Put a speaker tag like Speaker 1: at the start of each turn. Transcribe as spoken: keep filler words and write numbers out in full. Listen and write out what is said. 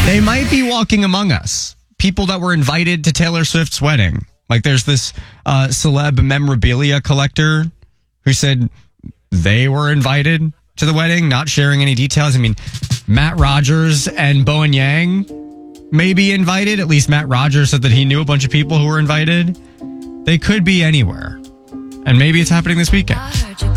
Speaker 1: They might be walking among us. People that were invited to Taylor Swift's wedding. Like there's this uh, celeb memorabilia collector who said they were invited to the wedding, not sharing any details. I mean, Matt Rogers and Bowen Yang may be invited. At least Matt Rogers said that he knew a bunch of people who were invited. They could be anywhere. And maybe it's happening this weekend.